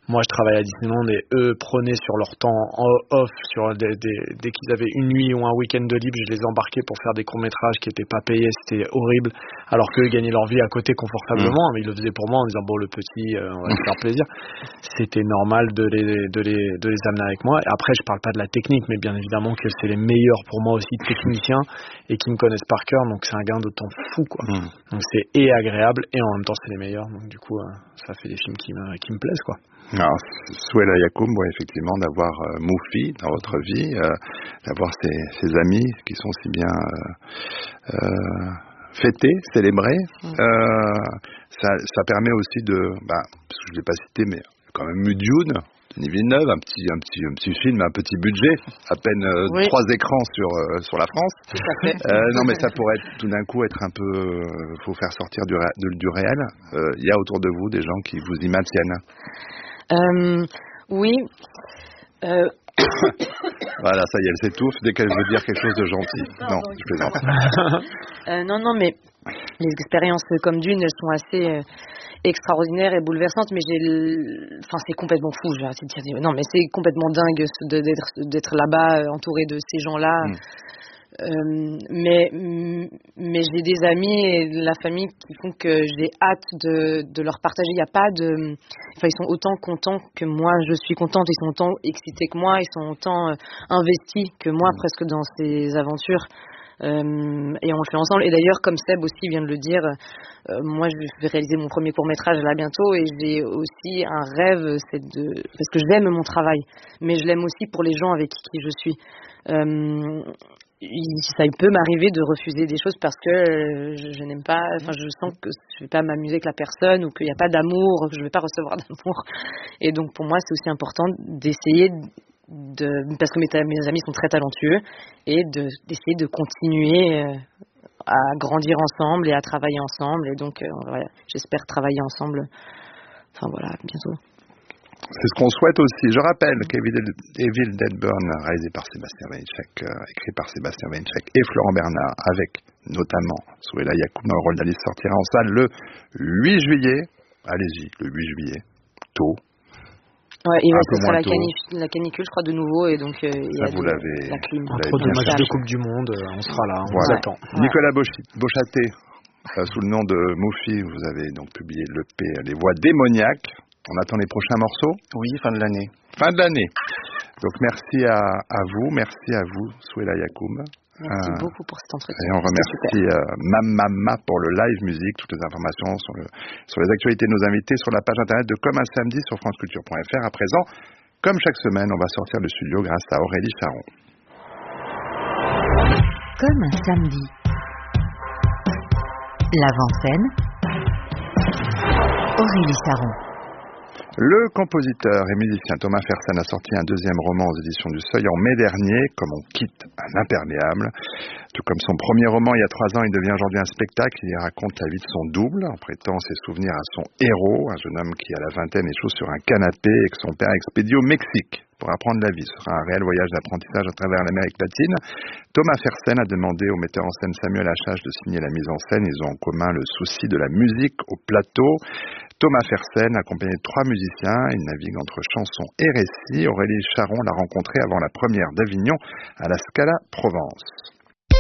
moi je travaille à Disneyland et eux prenaient sur leur temps off, dès qu'ils avaient une nuit ou un week-end de libre, je les embarquais pour faire des courts-métrages qui étaient pas payés, c'était horrible, alors qu'eux gagnaient leur vie à côté confortablement, mais ils le faisaient pour moi en disant bon le petit, on va lui faire plaisir. C'était normal de les amener avec moi. Et après je parle pas de la technique, mais bien évidemment que c'est les meilleurs pour moi aussi techniciens et qui me connaissent par cœur, donc c'est un gain de temps fou quoi. Donc c'est agréable et en même temps c'est les meilleurs, donc du coup ça fait des films qui me plaisent quoi. Alors, Souheila Yacoum, effectivement, d'avoir Moufi dans votre vie, d'avoir ces amis qui sont si bien fêtés, célébrés, ça permet aussi parce que je ne l'ai pas cité, mais quand même eu Dune, Denis Villeneuve, un petit film, un petit budget, à peine 3 écrans sur la France. Tout à fait. Non, mais ça pourrait tout d'un coup être un peu, faut faire sortir du réel. Il y a autour de vous des gens qui vous y maintiennent. Oui. Voilà, ça y est, elle s'étouffe dès qu'elle veut dire quelque chose de gentil. Non, je plaisante. Non, mais les expériences comme Dune, elles sont assez extraordinaires et bouleversantes, mais c'est complètement fou, j'ai arrêté de dire. Non, mais c'est complètement dingue d'être là-bas, entouré de ces gens-là. Mais j'ai des amis et de la famille qui font que j'ai hâte de leur partager. Il y a pas ils sont autant contents que moi je suis contente, ils sont autant excités que moi, ils sont autant investis que moi presque dans ces aventures. Et on le fait ensemble. Et d'ailleurs, comme Seb aussi vient de le dire, moi je vais réaliser mon premier court-métrage là bientôt et j'ai aussi un rêve, parce que j'aime mon travail, mais je l'aime aussi pour les gens avec qui je suis. Il peut m'arriver de refuser des choses parce que je n'aime pas, je sens que je vais pas m'amuser avec la personne ou qu'il n'y a pas d'amour, que je vais pas recevoir d'amour. Et donc pour moi c'est aussi important d'essayer parce que mes amis sont très talentueux et d'essayer de continuer à grandir ensemble et à travailler ensemble. Et donc j'espère travailler ensemble. Bientôt. C'est ce qu'on souhaite aussi. Je rappelle qu'Evil Dead Burn, réalisé par Sébastien Weincheck, écrit par Sébastien Weincheck et Florent Bernard, avec notamment Souheila Yacoum dans le rôle d'Alice, sortira en salle le 8 juillet. Allez-y, le 8 juillet, tôt. Ouais, il va se faire la canicule, je crois, de nouveau, et donc il y a la clim. Entre deux matchs de Coupe du Monde, on sera là, on vous attend. Nicolas Beauchâté, sous le nom de Moufi, vous avez donc publié l'EP Les Voix démoniaques. On attend les prochains morceaux ? Oui, fin de l'année. Fin de l'année. Donc merci à vous, Souheila Yacoum. Merci beaucoup pour cet entretien. Et on remercie Mamma pour le live musique. Toutes les informations sur les actualités de nos invités sur la page internet de Comme un samedi sur franceculture.fr. À présent, comme chaque semaine, on va sortir du studio grâce à Aurélie Charon. Comme un samedi. L'avant-scène. Aurélie Charon. Le compositeur et musicien Thomas Fersen a sorti un deuxième roman aux éditions du Seuil en mai dernier, Comme on quitte un imperméable. Tout comme son premier roman il y a 3 ans, il devient aujourd'hui un spectacle. Il y raconte la vie de son double, en prêtant ses souvenirs à son héros, un jeune homme qui à la vingtaine échoue sur un canapé et que son père expédie au Mexique pour apprendre la vie. Ce sera un réel voyage d'apprentissage à travers l'Amérique latine. Thomas Fersen a demandé au metteur en scène Samuel Achage de signer la mise en scène. Ils ont en commun le souci de la musique au plateau. Thomas Fersen, accompagné de 3 musiciens, il navigue entre chansons et récits. Aurélie Charon l'a rencontré avant la première d'Avignon à la Scala Provence.